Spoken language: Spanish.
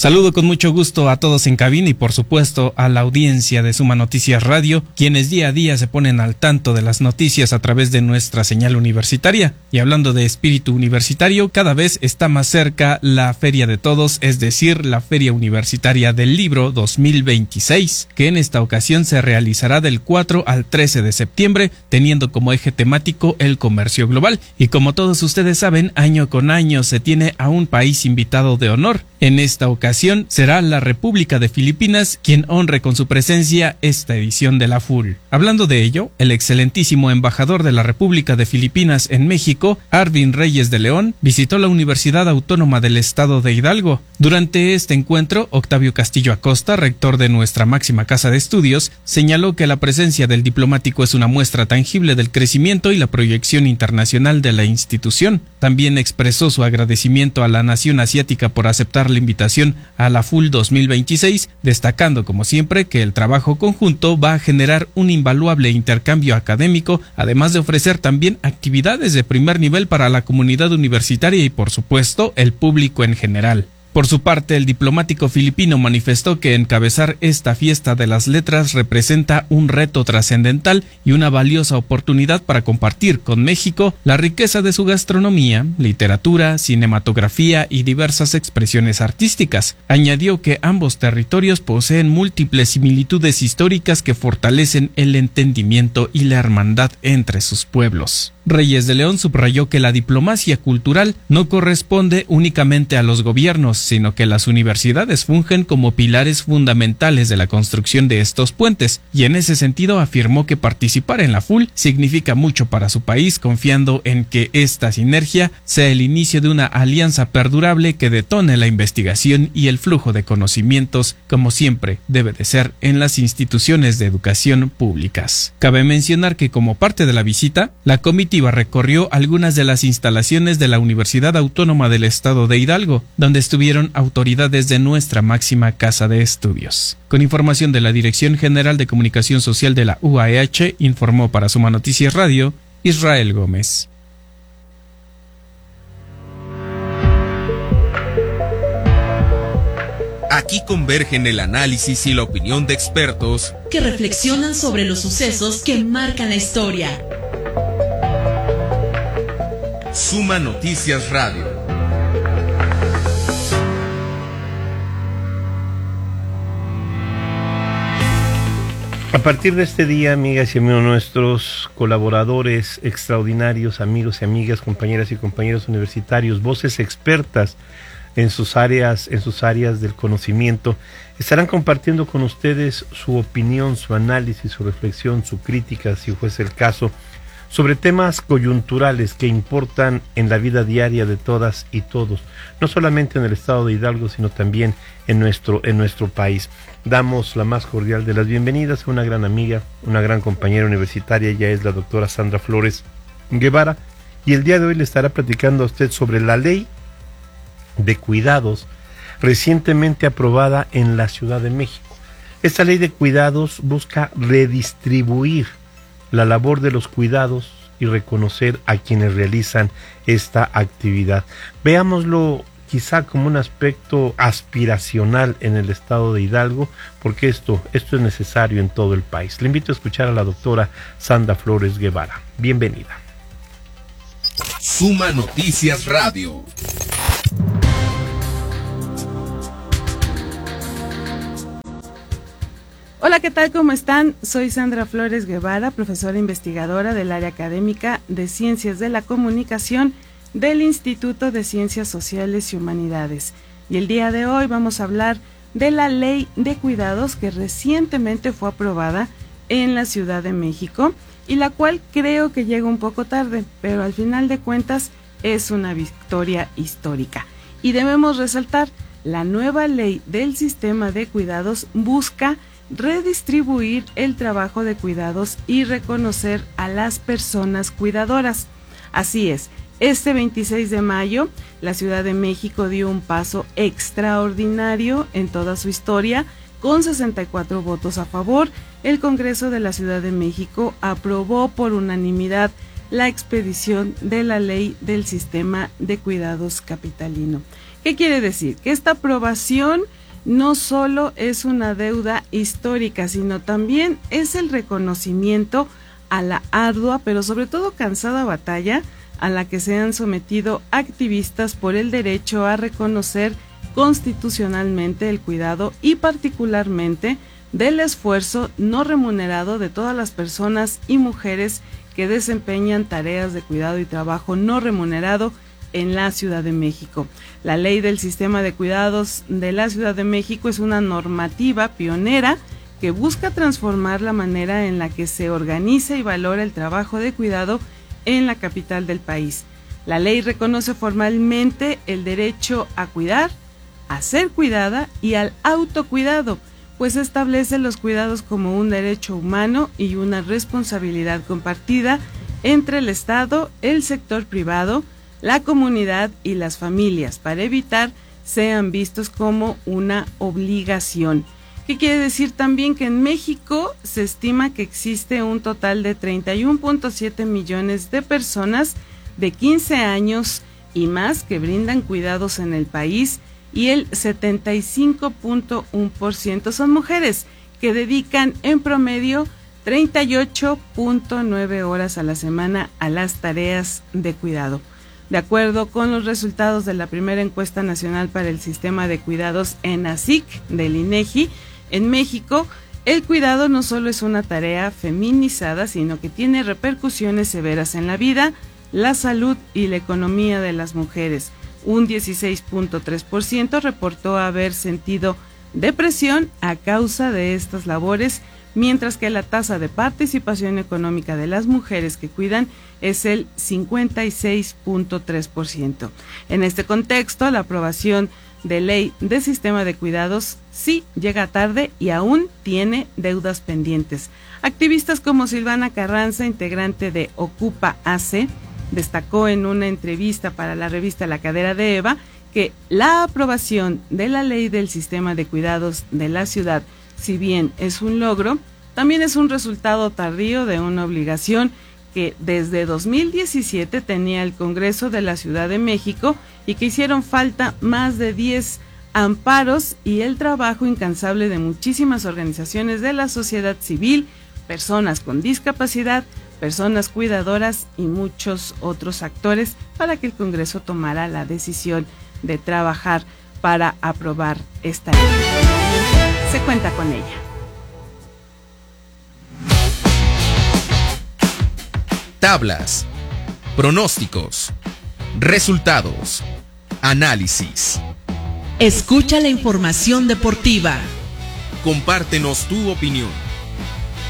Saludo con mucho gusto a todos en cabina y por supuesto a la audiencia de Suma Noticias Radio, quienes día a día se ponen al tanto de las noticias a través de nuestra señal universitaria. Y hablando de espíritu universitario, cada vez está más cerca la Feria de Todos, es decir, la Feria Universitaria del Libro 2026, que en esta ocasión se realizará del 4 al 13 de septiembre, teniendo como eje temático el comercio global. Y como todos ustedes saben, año con año se tiene a un país invitado de honor. En esta ocasión será la República de Filipinas quien honre con su presencia esta edición de la FUL. Hablando de ello, el excelentísimo embajador de la República de Filipinas en México, Arvin Reyes de León, visitó la Universidad Autónoma del Estado de Hidalgo. Durante este encuentro, Octavio Castillo Acosta, rector de nuestra máxima casa de estudios, señaló que la presencia del diplomático es una muestra tangible del crecimiento y la proyección internacional de la institución. También expresó su agradecimiento a la nación asiática por aceptar la invitación a la FUL 2026, destacando como siempre que el trabajo conjunto va a generar un invaluable intercambio académico, además de ofrecer también actividades de primer nivel para la comunidad universitaria y por supuesto el público en general. Por su parte, el diplomático filipino manifestó que encabezar esta fiesta de las letras representa un reto trascendental y una valiosa oportunidad para compartir con México la riqueza de su gastronomía, literatura, cinematografía y diversas expresiones artísticas. Añadió que ambos territorios poseen múltiples similitudes históricas que fortalecen el entendimiento y la hermandad entre sus pueblos. Reyes de León subrayó que la diplomacia cultural no corresponde únicamente a los gobiernos, sino que las universidades fungen como pilares fundamentales de la construcción de estos puentes, y en ese sentido afirmó que participar en la FUL significa mucho para su país, confiando en que esta sinergia sea el inicio de una alianza perdurable que detone la investigación y el flujo de conocimientos, como siempre debe de ser en las instituciones de educación públicas. Cabe mencionar que como parte de la visita, la comitiva recorrió algunas de las instalaciones de la Universidad Autónoma del Estado de Hidalgo, donde estuvieron autoridades de nuestra máxima casa de estudios. Con información de la Dirección General de Comunicación Social de la UAEH, informó para Suma Noticias Radio, Israel Gómez. Aquí convergen el análisis y la opinión de expertos que reflexionan sobre los sucesos que marcan la historia. Suma Noticias Radio. A partir de este día, amigas y amigos nuestros, colaboradores extraordinarios, amigos y amigas, compañeras y compañeros universitarios, voces expertas en sus áreas del conocimiento, estarán compartiendo con ustedes su opinión, su análisis, su reflexión, su crítica, si fuese el caso, sobre temas coyunturales que importan en la vida diaria de todas y todos, no solamente en el estado de Hidalgo, sino también en nuestro país. Damos la más cordial de las bienvenidas a una gran amiga, una gran compañera universitaria, ella es la doctora Sandra Flores Guevara, y el día de hoy le estará platicando a usted sobre la ley de cuidados recientemente aprobada en la Ciudad de México. Esta ley de cuidados busca redistribuir la labor de los cuidados y reconocer a quienes realizan esta actividad. Veámoslo quizá como un aspecto aspiracional en el estado de Hidalgo, porque esto es necesario en todo el país. Le invito a escuchar a la doctora Sandra Flores Guevara. Bienvenida. Suma Noticias Radio. Hola, ¿qué tal? ¿Cómo están? Soy Sandra Flores Guevara, profesora investigadora del área académica de Ciencias de la Comunicación del Instituto de Ciencias Sociales y Humanidades. Y el día de hoy vamos a hablar de la Ley de Cuidados que recientemente fue aprobada en la Ciudad de México y la cual creo que llega un poco tarde, pero al final de cuentas es una victoria histórica. Y debemos resaltar, la nueva ley del sistema de cuidados busca redistribuir el trabajo de cuidados y reconocer a las personas cuidadoras. Así es, este 26 de mayo, la Ciudad de México dio un paso extraordinario en toda su historia. Con 64 votos a favor, el Congreso de la Ciudad de México aprobó por unanimidad la expedición de la ley del sistema de cuidados capitalino. ¿Qué quiere decir? Que esta aprobación no solo es una deuda histórica, sino también es el reconocimiento a la ardua, pero sobre todo cansada batalla a la que se han sometido activistas por el derecho a reconocer constitucionalmente el cuidado y particularmente del esfuerzo no remunerado de todas las personas y mujeres que desempeñan tareas de cuidado y trabajo no remunerado en la Ciudad de México. La ley del sistema de cuidados de la Ciudad de México es una normativa pionera que busca transformar la manera en la que se organiza y valora el trabajo de cuidado en la capital del país. La ley reconoce formalmente el derecho a cuidar, a ser cuidada y al autocuidado, pues establece los cuidados como un derecho humano y una responsabilidad compartida entre el Estado, el sector privado, la comunidad y las familias, para evitar sean vistos como una obligación. ¿Qué quiere decir también? Que en México se estima que existe un total de 31.7 millones de personas de 15 años y más que brindan cuidados en el país, y el 75.1% son mujeres que dedican en promedio 38.9 horas a la semana a las tareas de cuidado. De acuerdo con los resultados de la primera encuesta nacional para el sistema de cuidados ENASIC del INEGI, en México, el cuidado no solo es una tarea feminizada, sino que tiene repercusiones severas en la vida, la salud y la economía de las mujeres. Un 16.3% reportó haber sentido depresión a causa de estas labores, mientras que la tasa de participación económica de las mujeres que cuidan es el 56.3%. En este contexto, la aprobación de ley de sistema de cuidados sí llega tarde y aún tiene deudas pendientes. Activistas como Silvana Carranza, integrante de Ocupa AC, destacó en una entrevista para la revista La Cadera de Eva que la aprobación de la ley del sistema de cuidados de la ciudad, si bien es un logro, también es un resultado tardío de una obligación que desde 2017 tenía el Congreso de la Ciudad de México y que hicieron falta más de 10 amparos y el trabajo incansable de muchísimas organizaciones de la sociedad civil, personas con discapacidad, personas cuidadoras y muchos otros actores para que el Congreso tomara la decisión de trabajar para aprobar esta ley. Se cuenta con ella. Tablas, pronósticos, resultados, análisis. Escucha la información deportiva. Compártenos tu opinión.